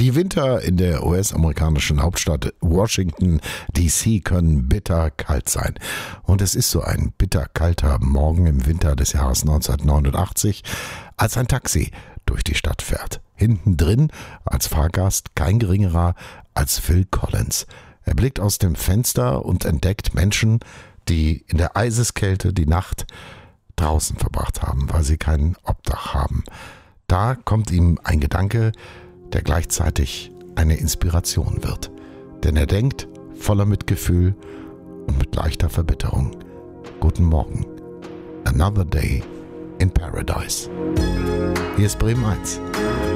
Die Winter in der US-amerikanischen Hauptstadt Washington DC können bitterkalt sein. Und es ist so ein bitterkalter Morgen im Winter des Jahres 1989, als ein Taxi durch die Stadt fährt. Hinten drin als Fahrgast kein geringerer als Phil Collins. Er blickt aus dem Fenster und entdeckt Menschen, die in der Eiseskälte die Nacht draußen verbracht haben, weil sie kein Obdach haben. Da kommt ihm ein Gedanke, der gleichzeitig eine Inspiration wird. Denn er denkt voller Mitgefühl und mit leichter Verbitterung: Guten Morgen. Another day in paradise. Hier ist Bremen 1.